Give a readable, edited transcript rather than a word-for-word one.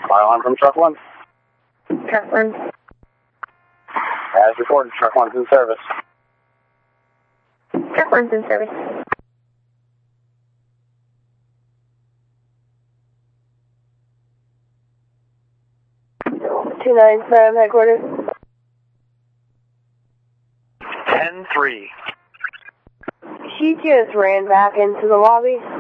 Fire alarm from truck 1. Truck 1. As reported, truck 1's in service. Truck 1's in service. Two 9 from headquarters. 10-3. She just ran back into the lobby.